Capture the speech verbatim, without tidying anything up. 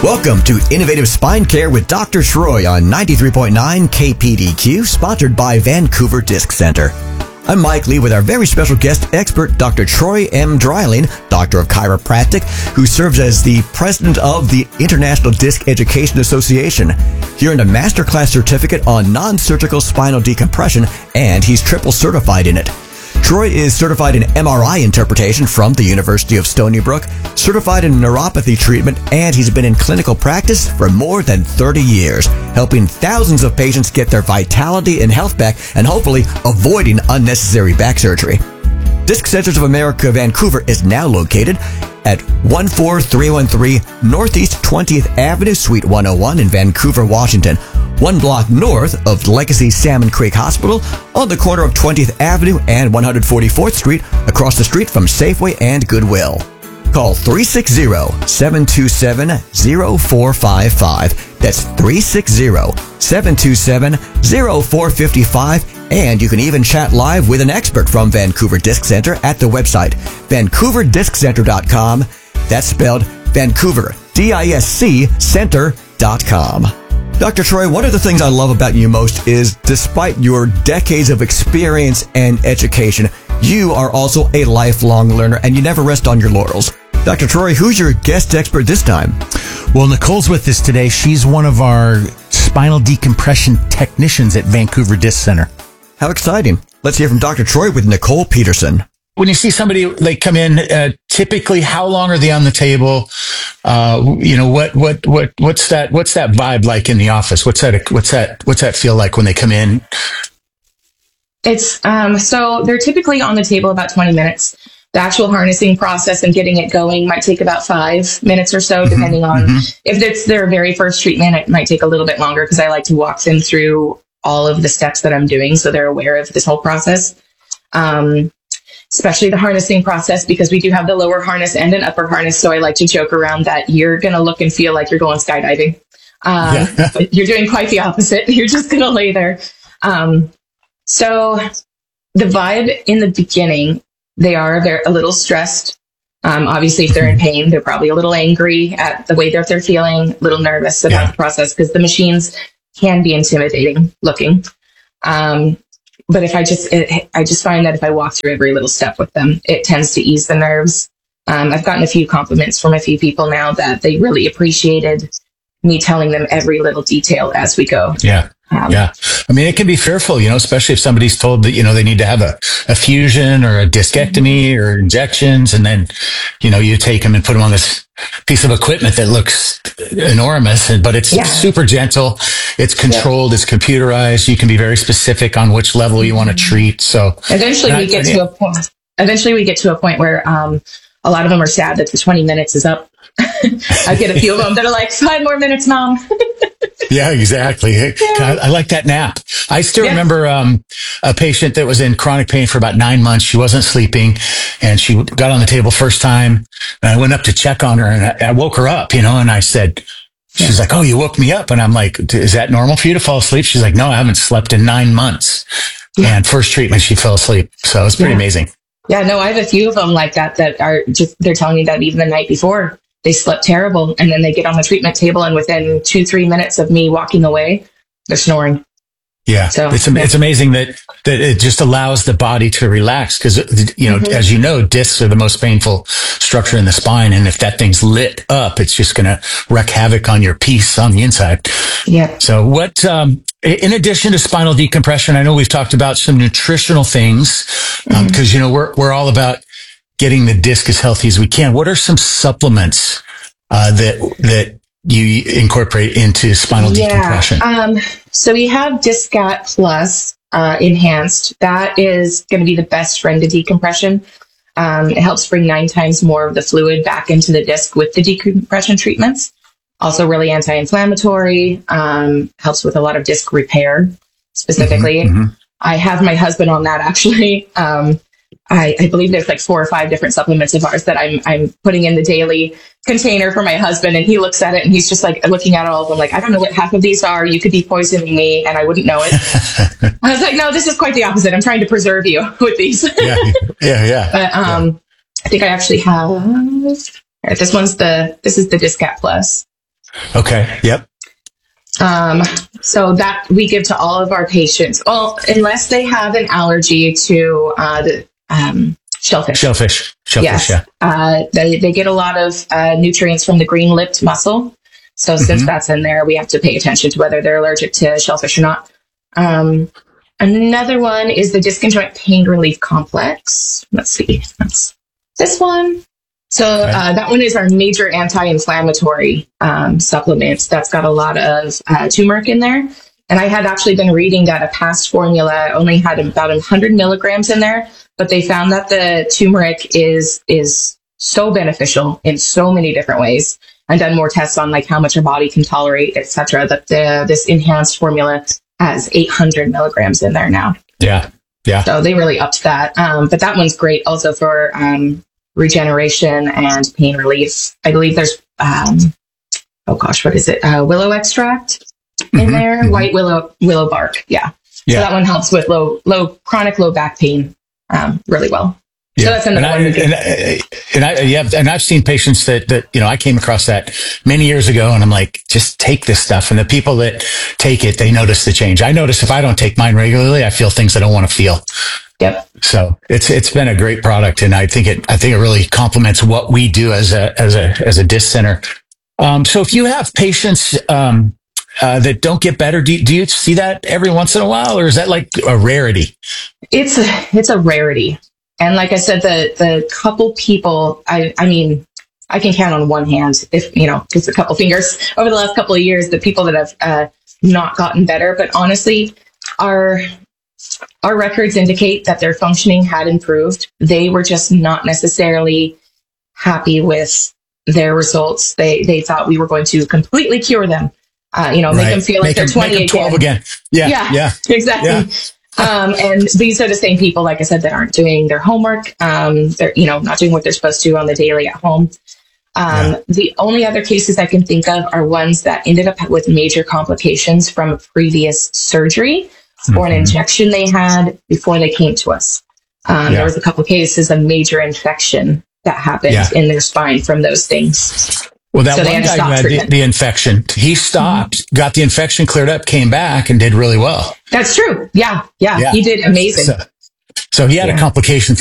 Welcome to Innovative Spine Care with Doctor Troy on ninety-three point nine K P D Q, sponsored by Vancouver Disc Center. I'm Mike Lee with our very special guest expert, Doctor Troy M. Dreiling, Doctor of Chiropractic, who serves as the President of the International Disc Education Association. He earned a Masterclass certificate on non-surgical spinal decompression, and he's triple certified in it. Troy is certified in M R I interpretation from the University of Stony Brook, certified in neuropathy treatment, and he's been in clinical practice for more than thirty years, helping thousands of patients get their vitality and health back and hopefully avoiding unnecessary back surgery. Disc Centers of America Vancouver is now located at one four three one three Northeast twentieth Avenue, Suite one oh one in Vancouver, Washington, one block north of Legacy Salmon Creek Hospital, on the corner of twentieth Avenue and one hundred forty-fourth Street, across the street from Safeway and Goodwill. Call three six zero, seven two seven, zero four five five. That's three six zero, seven two seven, zero four five five. And you can even chat live with an expert from Vancouver Disc Center at the website vancouver disc center dot com. That's spelled Vancouver, D I S C, center dot com. Doctor Troy, one of the things I love about you most is, despite your decades of experience and education, you are also a lifelong learner and you never rest on your laurels. Doctor Troy, who's your guest expert this time? Well, Nicole's with us today. She's one of our spinal decompression technicians at Vancouver Disc Center. How exciting. Let's hear from Doctor Troy with Nicole Peterson. When you see somebody like come in, uh, typically how long are they on the table? Uh, you know, what, what, what, what's that, what's that vibe like in the office? What's that, what's that, what's that feel like when they come in? It's, um, so they're typically on the table about twenty minutes. The actual harnessing process and getting it going might take about five minutes or so, depending mm-hmm. on mm-hmm. if it's their very first treatment. It might take a little bit longer because I like to walk them through all of the steps that I'm doing so they're aware of this whole process. Um, especially the harnessing process, because we do have the lower harness and an upper harness. So I like to joke around that you're going to look and feel like you're going skydiving. Um, yeah. But you're doing quite the opposite. You're just going to lay there. Um, so the vibe in the beginning, they are they're a little stressed. Um, obviously, if they're in pain, they're probably a little angry at the way that they're feeling, a little nervous about yeah. the process, because the machines can be intimidating looking. Um, but if I just, it, I just find that if I walk through every little step with them, it tends to ease the nerves. Um, I've gotten a few compliments from a few people now that they really appreciated me telling them every little detail as we go. Yeah. Um, yeah. I mean, it can be fearful, you know, especially if somebody's told that, you know, they need to have a, a fusion or a discectomy mm-hmm. or injections. And then, you know, you take them and put them on this piece of equipment that looks enormous, but it's yeah. super gentle. It's controlled. Yeah. It's computerized. You can be very specific on which level you want to treat. So eventually we get to a point, eventually we get to a point where, um, a lot of them are sad that the twenty minutes is up. I get a few of them that are like, five more minutes, Mom. Yeah, exactly. Yeah. I, I like that nap. I still yeah. remember um, a patient that was in chronic pain for about nine months. She wasn't sleeping, and she got on the table first time. And I went up to check on her, and I, I woke her up, you know, and I said, she's yeah. like, "Oh, you woke me up." And I'm like, "Is that normal for you to fall asleep?" She's like, "No, I haven't slept in nine months. Yeah. And first treatment, she fell asleep. So it was pretty yeah. amazing. Yeah, no, I have a few of them like that that are just, they're telling me that even the night before, they slept terrible, and then they get on the treatment table, and within two, three minutes of me walking away, they're snoring. Yeah, so, it's yeah. it's amazing that, that it just allows the body to relax, because, you know, mm-hmm. as you know, discs are the most painful structure in the spine, and if that thing's lit up, it's just going to wreak havoc on your peace on the inside. Yeah. So what, um, in addition to spinal decompression, I know we've talked about some nutritional things, because, um, mm-hmm. you know, we're we're all about getting the disc as healthy as we can. What are some supplements uh, that that you incorporate into spinal yeah, decompression? Um, so we have Discat Plus uh, Enhanced. That is going to be the best friend to decompression. Um, it helps bring nine times more of the fluid back into the disc with the decompression treatments. Also really anti-inflammatory, um, helps with a lot of disc repair specifically. Mm-hmm, mm-hmm. I have my husband on that actually. Um, I, I believe there's like four or five different supplements of ours that I'm I'm putting in the daily container for my husband, and he looks at it and he's just like looking at all of them like, I don't know what half of these are. You could be poisoning me and I wouldn't know it. I was like, no, this is quite the opposite. I'm trying to preserve you with these. yeah, yeah, yeah. But um, yeah. I think I actually have. This one's the. This is the Discat Plus. Okay. Yep. Um, so that we give to all of our patients, well, unless they have an allergy to uh, the um, shellfish. Shellfish. Shellfish, yes. yeah. Uh, they, they get a lot of uh, nutrients from the green-lipped mussel. So since Mhm. that's in there, we have to pay attention to whether they're allergic to shellfish or not. Um, another one is the Disc and Joint Pain Relief Complex. Let's see. That's this one. So Okay. uh, that one is our major anti-inflammatory um, supplement. That's got a lot of uh, turmeric in there. And I had actually been reading that a past formula only had about one hundred milligrams in there, but they found that the turmeric is is so beneficial in so many different ways, and done more tests on like how much your body can tolerate, et cetera. That the this enhanced formula has eight hundred milligrams in there now. Yeah. Yeah. So they really upped that. Um, but that one's great also for um, regeneration and pain relief. I believe there's, um, oh gosh, what is it? Uh, willow extract in Mhm, there, mhm. white willow, willow bark. Yeah. Yeah. So that one helps with low, low, chronic low back pain um, really well. So Yeah. that's And another I, one. we and, do. I, and I, yeah, and I've seen patients that, that, you know, I came across that many years ago and I'm like, just take this stuff. And the people that take it, they notice the change. I notice if I don't take mine regularly, I feel things I don't want to feel. Yep. So it's, it's been a great product. And I think it, I think it really complements what we do as a, as a, as a disc center. Um, so if you have patients, um, uh, that don't get better, do, do you see that every once in a while, or is that like a rarity? It's a, it's a rarity. And like I said, the, the couple people, I, I mean, I can count on one hand, if, you know, just a couple fingers over the last couple of years, the people that have uh, not gotten better. But honestly, our, our records indicate that their functioning had improved. They were just not necessarily happy with their results. They, they thought we were going to completely cure them. Uh, you know, make Right. them feel like Make they're them- twenty make them twelve again. again. Yeah. Yeah, Yeah. exactly. Yeah. Um, and these are the same people, like I said, that aren't doing their homework. Um, they're, you know, not doing what they're supposed to on the daily at home. Um, Yeah. The only other cases I can think of are ones that ended up with major complications from a previous surgery or an Mhm. injection they had before they came to us. Um, Yeah. There was a couple of cases of major infection that happened Yeah. in their spine from those things. Well, that So they one had to guy who stop had the, treatment. the infection, he stopped, got the infection cleared up, came back, and did really well. That's true. Yeah, yeah, Yeah. he did amazing. So, so he had Yeah. a complication